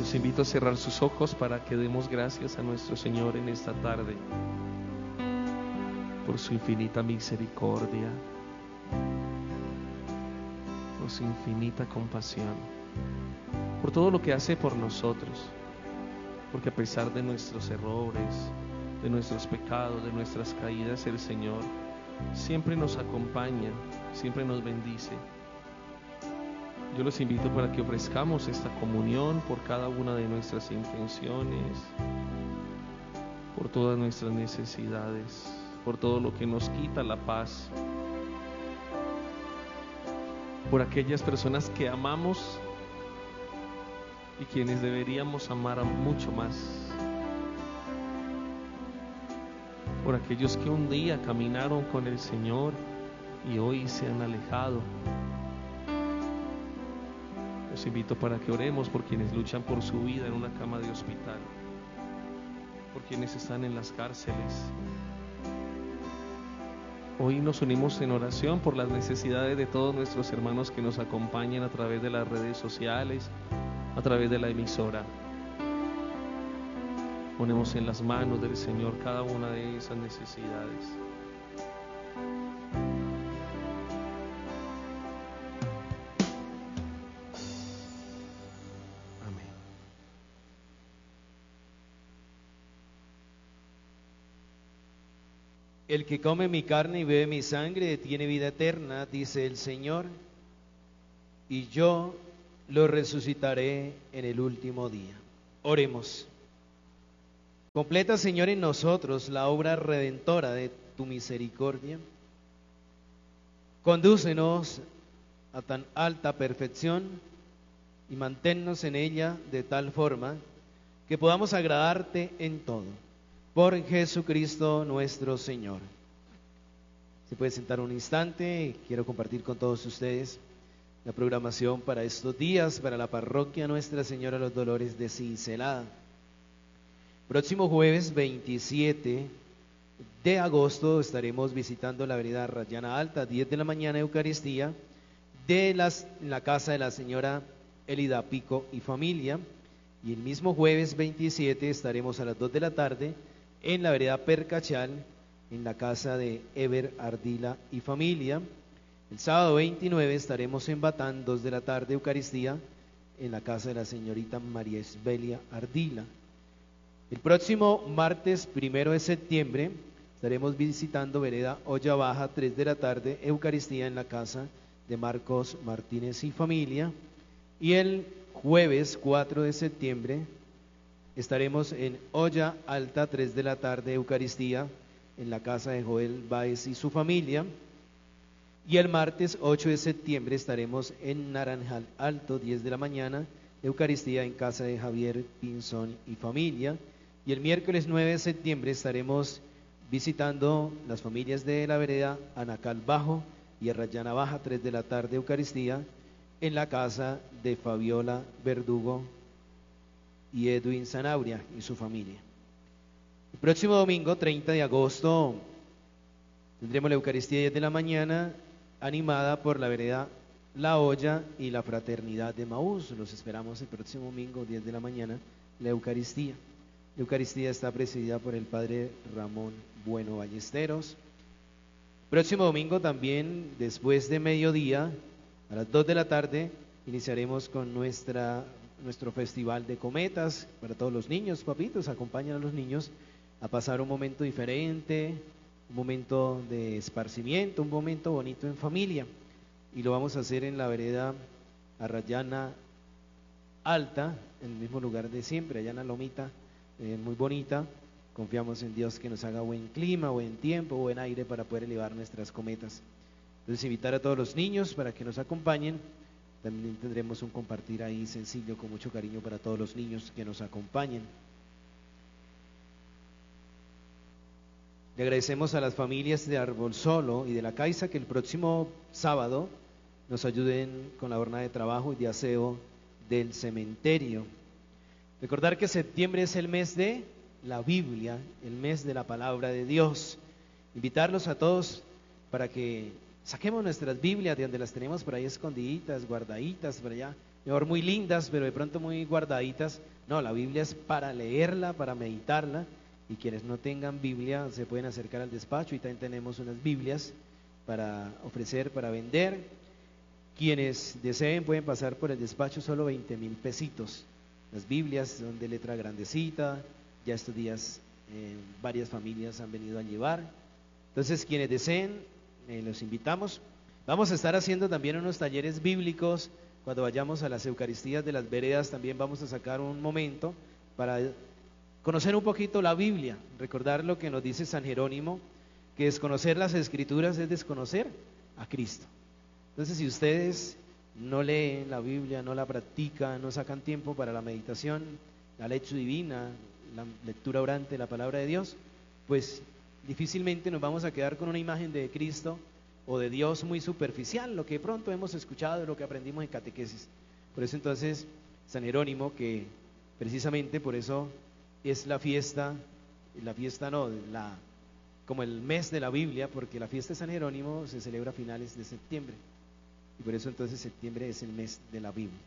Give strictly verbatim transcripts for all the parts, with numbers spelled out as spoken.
Los invito a cerrar sus ojos para que demos gracias a nuestro Señor en esta tarde por su infinita misericordia, por su infinita compasión, por todo lo que hace por nosotros, porque a pesar de nuestros errores, de nuestros pecados, de nuestras caídas, el Señor siempre nos acompaña, siempre nos bendice. Yo los invito para que ofrezcamos esta comunión por cada una de nuestras intenciones, por todas nuestras necesidades, por todo lo que nos quita la paz, por aquellas personas que amamos y quienes deberíamos amar mucho más, por aquellos que un día caminaron con el Señor y hoy se han alejado. Los invito para que oremos por quienes luchan por su vida en una cama de hospital, por quienes están en las cárceles. Hoy nos unimos en oración por las necesidades de todos nuestros hermanos que nos acompañan a través de las redes sociales, a través de la emisora. Ponemos en las manos del Señor cada una de esas necesidades. Amén. El que come mi carne y bebe mi sangre tiene vida eterna, dice el Señor, y yo lo resucitaré en el último día. Oremos. Completa, Señor, en nosotros la obra redentora de tu misericordia. Condúcenos a tan alta perfección y manténnos en ella de tal forma que podamos agradarte en todo. Por Jesucristo nuestro Señor. Se puede sentar un instante. Quiero compartir con todos ustedes la programación para estos días, para la parroquia Nuestra Señora de los Dolores de Cincelada. Próximo jueves veintisiete de agosto estaremos visitando la vereda Rayana Alta, diez de la mañana, Eucaristía, de las, la casa de la señora Elida Pico y familia. Y el mismo jueves veintisiete estaremos a las dos de la tarde en la vereda Percachal, en la casa de Ever Ardila y familia. El sábado veintinueve estaremos en Batán, dos de la tarde, Eucaristía, en la casa de la señorita María Esbelia Ardila. El próximo martes primero de septiembre estaremos visitando vereda Olla Baja, tres de la tarde, Eucaristía en la casa de Marcos Martínez y familia. Y el jueves cuatro de septiembre estaremos en Olla Alta, tres de la tarde, Eucaristía en la casa de Joel Báez y su familia. Y el martes ocho de septiembre estaremos en Naranjal Alto, diez de la mañana, Eucaristía en casa de Javier Pinzón y familia. Y el miércoles nueve de septiembre estaremos visitando las familias de la vereda Anacal Bajo y Rayana Baja, tres de la tarde, Eucaristía en la casa de Fabiola Verdugo y Edwin Zanabria y su familia. El próximo domingo, treinta de agosto, tendremos la Eucaristía diez de la mañana, animada por la vereda La Olla y la Fraternidad de Maús. Los esperamos el próximo domingo, diez de la mañana, la Eucaristía. La Eucaristía está presidida por el Padre Ramón Bueno Ballesteros. Próximo domingo también, después de mediodía, a las dos de la tarde, iniciaremos con nuestra, nuestro festival de cometas para todos los niños. Papitos, acompañan a los niños a pasar un momento diferente, un momento de esparcimiento, un momento bonito en familia. Y lo vamos a hacer en la vereda Arrayana Alta, en el mismo lugar de siempre, allá en la lomita, eh, muy bonita. Confiamos en Dios que nos haga buen clima, buen tiempo, buen aire para poder elevar nuestras cometas. Entonces, invitar a todos los niños para que nos acompañen. También tendremos un compartir ahí sencillo, con mucho cariño para todos los niños que nos acompañen. Le agradecemos a las familias de Arbolsolo y de La Caixa que el próximo sábado nos ayuden con la jornada de trabajo y de aseo del cementerio. Recordar que septiembre es el mes de la Biblia, el mes de la palabra de Dios. Invitarlos a todos para que saquemos nuestras Biblias de donde las tenemos por ahí escondiditas, guardaditas por allá mejor muy lindas, pero de pronto muy guardaditas. No, la Biblia es para leerla, para meditarla, y quienes no tengan Biblia se pueden acercar al despacho y también tenemos unas Biblias para ofrecer, para vender. Quienes deseen pueden pasar por el despacho, solo veinte mil pesitos. Las Biblias son de letra grandecita, ya estos días eh, varias familias han venido a llevar. Entonces, quienes deseen, eh, los invitamos. Vamos a estar haciendo también unos talleres bíblicos. Cuando vayamos a las Eucaristías de las veredas, también vamos a sacar un momento para conocer un poquito la Biblia, recordar lo que nos dice San Jerónimo, que desconocer las Escrituras es desconocer a Cristo. Entonces, si ustedes no leen la Biblia, no la practican, no sacan tiempo para la meditación, la lectura divina, la lectura orante de la palabra de Dios, pues difícilmente nos vamos a quedar con una imagen de Cristo o de Dios muy superficial, lo que pronto hemos escuchado, lo que aprendimos en catequesis. Por eso entonces San Jerónimo, que precisamente por eso es la fiesta, la fiesta no, la, como el mes de la Biblia, porque la fiesta de San Jerónimo se celebra a finales de septiembre, y por eso entonces septiembre es el mes de la Biblia.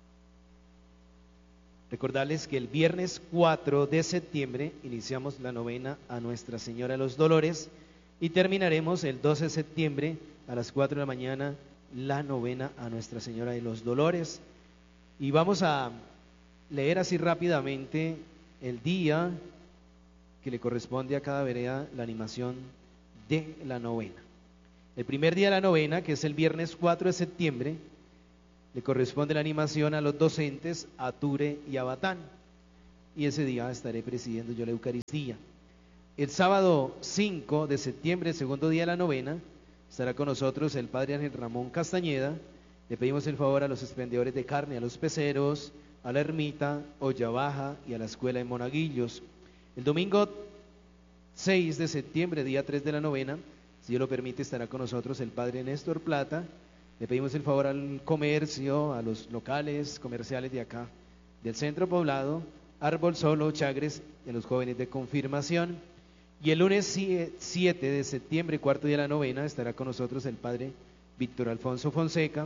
Recordarles que el viernes cuatro de septiembre iniciamos la novena a Nuestra Señora de los Dolores y terminaremos el doce de septiembre a las cuatro de la mañana la novena a Nuestra Señora de los Dolores. Y vamos a leer así rápidamente el día que le corresponde a cada vereda la animación de la novena. El primer día de la novena, que es el viernes cuatro de septiembre, le corresponde la animación a los docentes, a Ture y a Batán, y ese día estaré presidiendo yo la Eucaristía. El sábado cinco de septiembre, segundo día de la novena, estará con nosotros el Padre Ángel Ramón Castañeda. Le pedimos el favor a los expendedores de carne, a los peceros, a la ermita, Olla Baja y a la escuela de Monaguillos. El domingo seis de septiembre, día tres de la novena, si Dios lo permite, estará con nosotros el Padre Néstor Plata. Le pedimos el favor al comercio, a los locales comerciales de acá, del centro poblado, Árbol Solo, Chagres, y a los jóvenes de confirmación. Y el lunes siete de septiembre, cuarto día de la novena, estará con nosotros el Padre Víctor Alfonso Fonseca.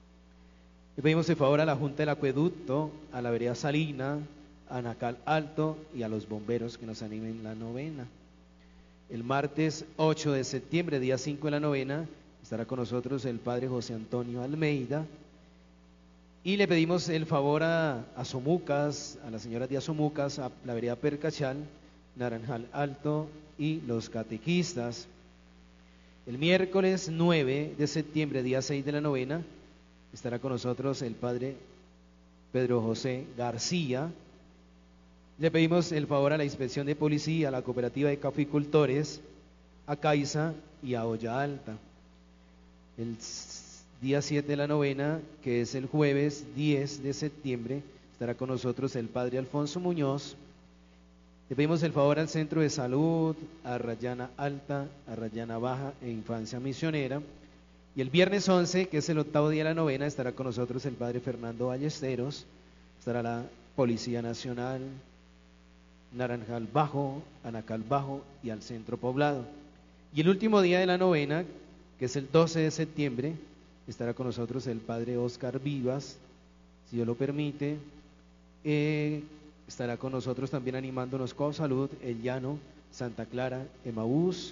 Le pedimos el favor a la Junta del Acueducto, a la vereda Salina, a Nacal Alto y a los bomberos que nos animen la novena. El martes ocho de septiembre, día cinco de la novena, estará con nosotros el Padre José Antonio Almeida. Y le pedimos el favor a, a Somucas, a las señoras de Asomucas, a la vereda Percachal, Naranjal Alto y los catequistas. El miércoles nueve de septiembre, día seis de la novena, estará con nosotros el Padre Pedro José García. Le pedimos el favor a la Inspección de Policía, a la Cooperativa de Caficultores, a Caiza y a Olla Alta. El día siete de la novena, que es el jueves diez de septiembre, estará con nosotros el Padre Alfonso Muñoz. Le pedimos el favor al Centro de Salud, a Rayana Alta, a Rayana Baja e Infancia Misionera. Y el viernes once, que es el octavo día de la novena, estará con nosotros el Padre Fernando Ballesteros. Estará la Policía Nacional, Naranjal Bajo, Anacal Bajo y al Centro Poblado. Y el último día de la novena, que es el doce de septiembre, estará con nosotros el Padre Oscar Vivas, si Dios lo permite. Eh, estará con nosotros también animándonos con salud el Llano, Santa Clara, Emaús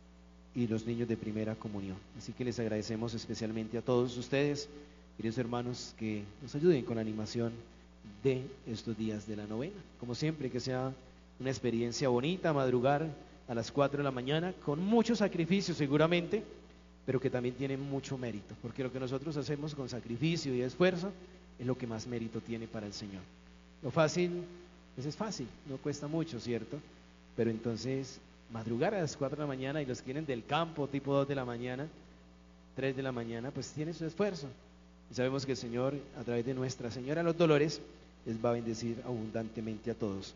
y los niños de primera comunión. Así que les agradecemos especialmente a todos ustedes, queridos hermanos, que nos ayuden con la animación de estos días de la novena. Como siempre, que sea una experiencia bonita, madrugar a las cuatro de la mañana, con mucho sacrificio seguramente, pero que también tiene mucho mérito, porque lo que nosotros hacemos con sacrificio y esfuerzo es lo que más mérito tiene para el Señor. Lo fácil, pues es fácil, no cuesta mucho, ¿cierto? Pero entonces, madrugar a las cuatro de la mañana, y los que vienen del campo, tipo dos de la mañana, tres de la mañana, pues tiene su esfuerzo. Y sabemos que el Señor, a través de Nuestra Señora de los Dolores, les va a bendecir abundantemente a todos.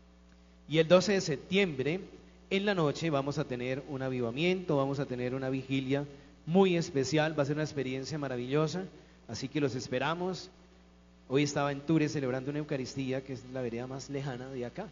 Y el doce de septiembre, en la noche, vamos a tener un avivamiento, vamos a tener una vigilia muy especial, va a ser una experiencia maravillosa, así que los esperamos. Hoy estaba en Ture celebrando una Eucaristía, que es la vereda más lejana de acá,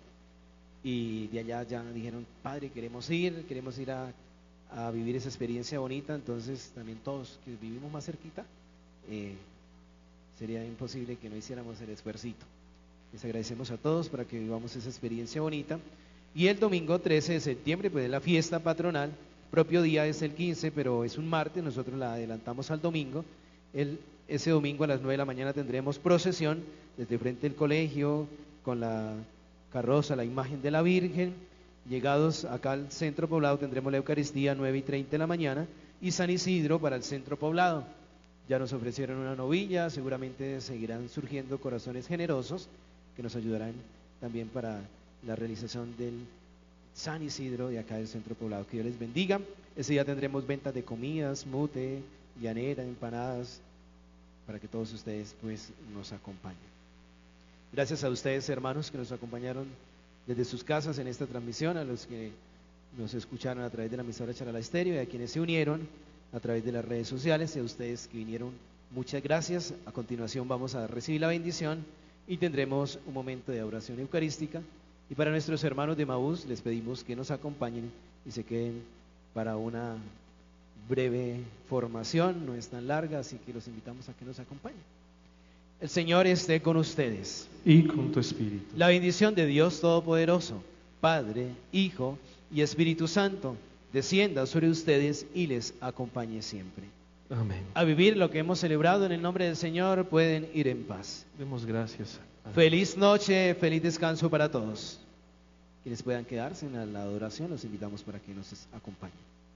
y de allá ya dijeron: Padre, queremos ir, queremos ir a, a vivir esa experiencia bonita. Entonces también todos que vivimos más cerquita, eh, sería imposible que no hiciéramos el esfuercito. Les agradecemos a todos para que vivamos esa experiencia bonita. Y el domingo trece de septiembre, pues es la fiesta patronal, propio día es el quince, pero es un martes, nosotros la adelantamos al domingo. El, ese domingo a las nueve de la mañana tendremos procesión desde frente del colegio, con la carroza, la imagen de la Virgen. Llegados acá al centro poblado tendremos la Eucaristía a nueve y treinta de la mañana y San Isidro para el centro poblado. Ya nos ofrecieron una novilla, seguramente seguirán surgiendo corazones generosos que nos ayudarán también para la realización del San Isidro de acá del centro poblado. Que Dios les bendiga. Ese día tendremos ventas de comidas, mute, llanera, empanadas, para que todos ustedes pues nos acompañen. Gracias a ustedes, hermanos, que nos acompañaron desde sus casas en esta transmisión, a los que nos escucharon a través de la emisora Charalá Estéreo y a quienes se unieron a través de las redes sociales, y a ustedes que vinieron, muchas gracias. A continuación vamos a recibir la bendición y tendremos un momento de oración eucarística. Y para nuestros hermanos de Maús les pedimos que nos acompañen y se queden para una breve formación, no es tan larga, así que los invitamos a que nos acompañen. El Señor esté con ustedes. Y con tu espíritu. La bendición de Dios Todopoderoso, Padre, Hijo y Espíritu Santo, descienda sobre ustedes y les acompañe siempre. Amén. A vivir lo que hemos celebrado en el nombre del Señor, pueden ir en paz. Demos gracias. Feliz noche, feliz descanso para todos. Quienes puedan quedarse en la adoración, los invitamos para que nos acompañen.